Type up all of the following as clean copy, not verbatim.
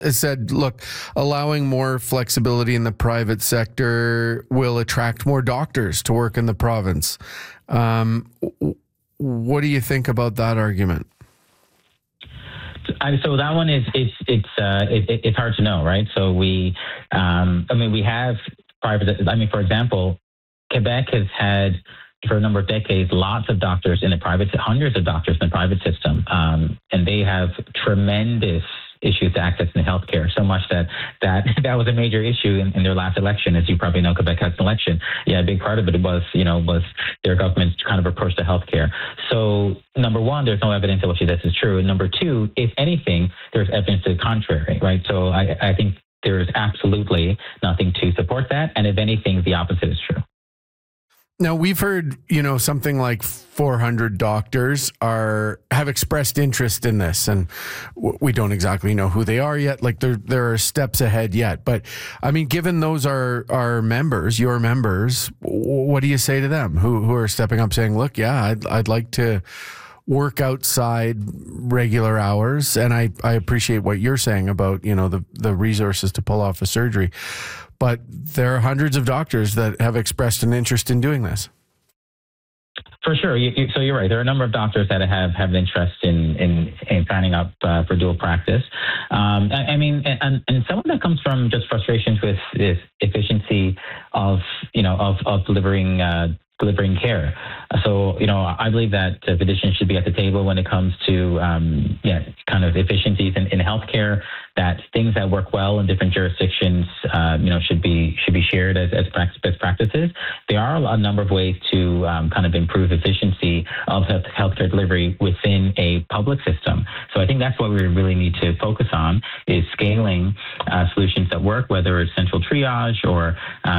It said, look, allowing more flexibility in the private sector will attract more doctors to work in the province. What do you think about that argument? So that one is it's hard to know, right? So we have private. For example, Quebec has had for a number of decades lots of doctors in the private, hundreds of doctors in the private system, and they have tremendous issues to accessing healthcare, so much that was a major issue in their last election. As you probably know, Quebec has an election. Yeah, a big part of it was their government's kind of approach to healthcare. So number one, there's no evidence that what she says is true. And number two, if anything, there's evidence to the contrary, right? So I think there's absolutely nothing to support that. And if anything, the opposite is true. Now, we've heard, something like 400 doctors have expressed interest in this, and we don't exactly know who they are yet. Like there are steps ahead yet. But I mean, given those are members, your members, what do you say to them who are stepping up saying, look, yeah, I'd like to work outside regular hours. And I appreciate what you're saying about, the resources to pull off a surgery. But there are hundreds of doctors that have expressed an interest in doing this. For sure. So you're right. There are a number of doctors that have an interest in signing up for dual practice. And some of that comes from just frustrations with this efficiency of delivering care. So, I believe that physicians should be at the table when it comes to, kind of efficiencies in healthcare, that things that work well in different jurisdictions, should be shared as best practices. There are a number of ways to kind of improve efficiency of healthcare delivery within a public system. So I think that's what we really need to focus on is scaling solutions that work, whether it's central triage or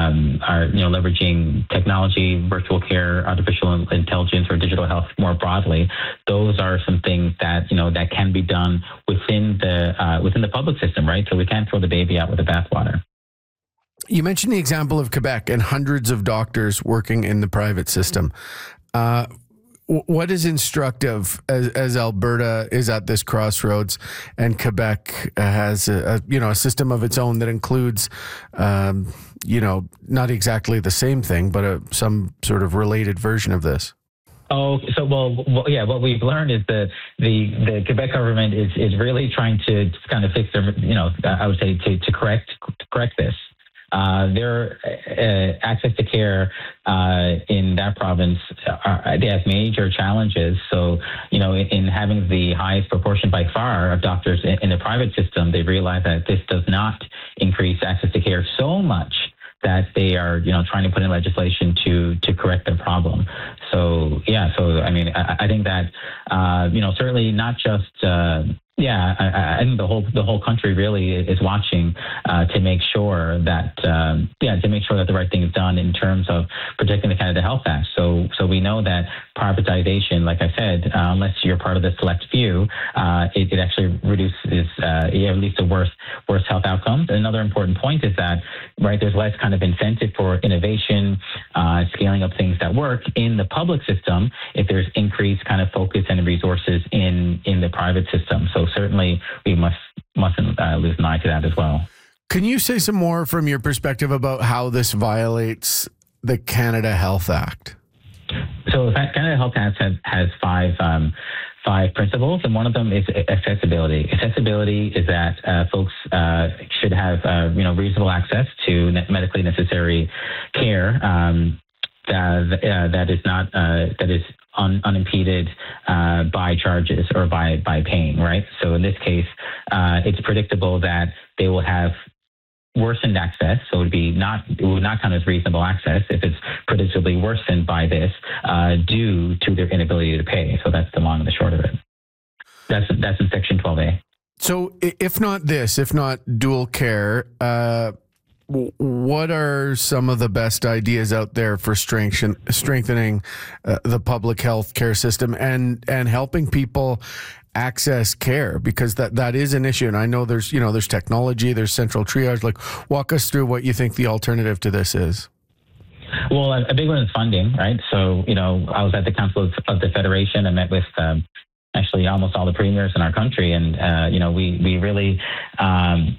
leveraging technology, virtual care, artificial intelligence, or digital health more broadly. Those are some things that that can be done within the public system, right? So we can't throw the baby out with the bathwater. You mentioned the example of Quebec and hundreds of doctors working in the private system. What is instructive as Alberta is at this crossroads and Quebec has a system of its own that includes, not exactly the same thing, but some sort of related version of this? Oh, so yeah. What we've learned is that the Quebec government is really trying to kind of fix their, I would say to correct this. Their access to care in that province, they have major challenges. So, in having the highest proportion by far of doctors in the private system, they realize that this does not increase access to care so much that they are, trying to put in legislation to correct the problem. So, yeah. So, I think that, certainly not just. I think the whole country really is watching to make sure that the right thing is done in terms of protecting the Canada Health Act. So we know that privatization, like I said, unless you're part of the select few, it actually reduces at least the worst health outcomes. And another important point is that there's less kind of incentive for innovation, scaling up things that work in the public system if there's increased kind of focus and resources in the private system. So certainly we mustn't lose an eye to that as well. Can you say some more from your perspective about how this violates the Canada Health Act? So the Canada Health Act has five principles, and one of them is accessibility. Accessibility is that folks should have reasonable access to medically necessary care that is unimpeded by charges or by pain, right? So in this case, it's predictable that they will have worsened access, so it would not count as reasonable access if it's predictably worsened by this due to their inability to pay. So that's the long and the short of it. That's in Section 12A. So if not dual care, what are some of the best ideas out there for strengthening the public health care system and helping people access care, because that is an issue? And I know there's technology, there's central triage. Like, walk us through what you think the alternative to this is. Well, a big one is funding, right? So, I was at the Council of the Federation. I met with actually almost all the premiers in our country, and we really